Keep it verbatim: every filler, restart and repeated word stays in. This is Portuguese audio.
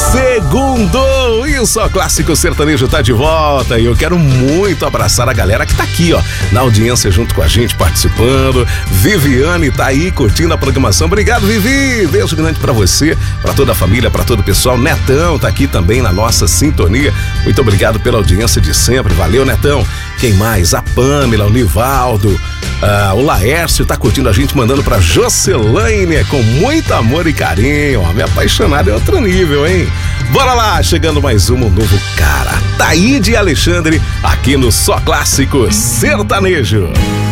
Segundou! E o Só Clássico Sertanejo tá de volta e eu quero muito abraçar a galera que tá aqui, ó, na audiência junto com a gente, participando. Viviane tá aí curtindo a programação. Obrigado, Vivi! Beijo grande pra você, pra toda a família, pra todo o pessoal. Netão tá aqui também na nossa sintonia. Muito obrigado pela audiência de sempre. Valeu, Netão! Quem mais? A Pamela, o Nivaldo, ah, o Laércio tá curtindo a gente, mandando pra Jocelaine com muito amor e carinho. Ó, me apaixonado é outro nível, hein? Bora lá, chegando mais um, um novo cara. Taíde e Alexandre, aqui no Só Clássico Sertanejo.